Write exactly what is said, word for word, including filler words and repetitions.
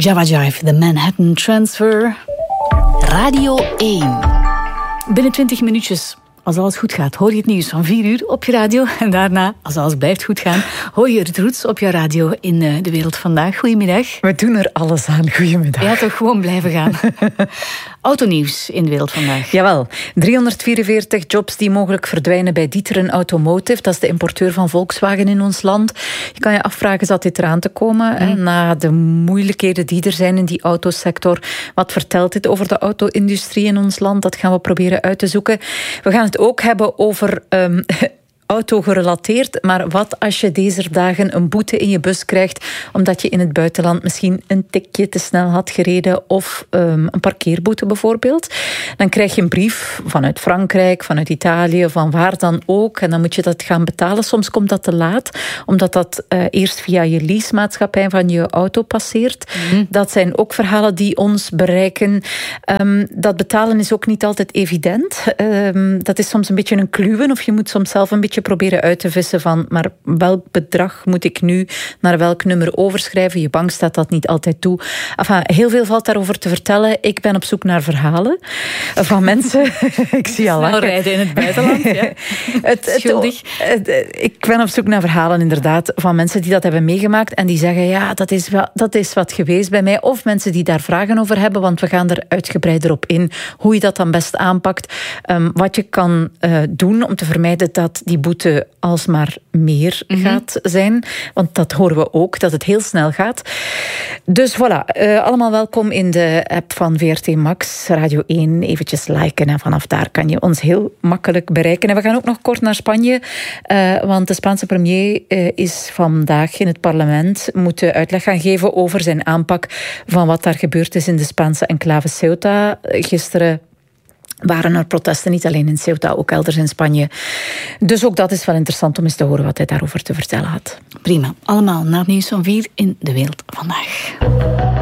Java Jive, de Manhattan Transfer. Radio één. Binnen twintig minuutjes, als alles goed gaat, hoor je het nieuws van vier uur op je radio. En daarna, als alles blijft goed gaan, hoor je het roots op je radio in uh, De Wereld Vandaag. Goedemiddag. We doen er alles aan. Goedemiddag. Ja, toch gewoon blijven gaan. Autonieuws in De Wereld Vandaag. Jawel. driehonderdvierenveertig jobs die mogelijk verdwijnen bij D'Ieteren Automotive. Dat is de importeur van Volkswagen in ons land. Je kan je afvragen, zat dit eraan te komen? Mm. Na de moeilijkheden die er zijn in die autosector. Wat vertelt dit over de auto-industrie in ons land? Dat gaan we proberen uit te zoeken. We gaan het ook hebben over Um, auto gerelateerd, maar wat als je deze dagen een boete in je bus krijgt omdat je in het buitenland misschien een tikje te snel had gereden of um, een parkeerboete bijvoorbeeld. Dan krijg je een brief vanuit Frankrijk, vanuit Italië, van waar dan ook en dan moet je dat gaan betalen. Soms komt dat te laat, omdat dat uh, eerst via je leasemaatschappij van je auto passeert. Mm-hmm. Dat zijn ook verhalen die ons bereiken. Um, dat betalen is ook niet altijd evident. Um, dat is soms een beetje een kluwen of je moet soms zelf een beetje proberen uit te vissen van, maar welk bedrag moet ik nu naar welk nummer overschrijven? Je bank staat dat niet altijd toe. Enfin, heel veel valt daarover te vertellen. Ik ben op zoek naar verhalen van mensen. Ik zie al lachen. Rijden in het buitenland. Ja. het, het, Schuldig. Het, het, ik ben op zoek naar verhalen inderdaad van mensen die dat hebben meegemaakt en die zeggen, ja, dat is, wel, dat is wat geweest bij mij. Of mensen die daar vragen over hebben, want we gaan er uitgebreider op in hoe je dat dan best aanpakt. Um, wat je kan uh, doen om te vermijden dat die boete alsmaar meer mm-hmm. gaat zijn. Want dat horen we ook, dat het heel snel gaat. Dus voilà, uh, allemaal welkom in de app van V R T Max, Radio één. Eventjes liken en vanaf daar kan je ons heel makkelijk bereiken. En we gaan ook nog kort naar Spanje, uh, want de Spaanse premier uh, is vandaag in het parlement moeten uitleg gaan geven over zijn aanpak van wat daar gebeurd is in de Spaanse enclave Ceuta. Gisteren waren er protesten, niet alleen in Ceuta, ook elders in Spanje. Dus ook dat is wel interessant om eens te horen wat hij daarover te vertellen had. Prima. Allemaal na het nieuws van vier in De Wereld Vandaag.